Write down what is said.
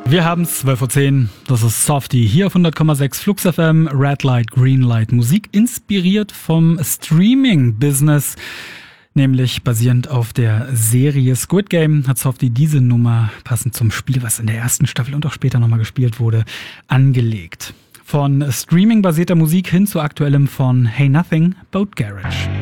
Wir haben es 12:10 Uhr. Das ist Softie hier auf 100,6 Flux FM. Red Light, Green Light. Musik inspiriert vom Streaming-Business. Nämlich basierend auf der Serie Squid Game hat Softie diese Nummer, passend zum Spiel, was in der ersten Staffel und auch später nochmal gespielt wurde, angelegt. Von Streaming-basierter Musik hin zu aktuellem von Hey Nothing, Boat Garage.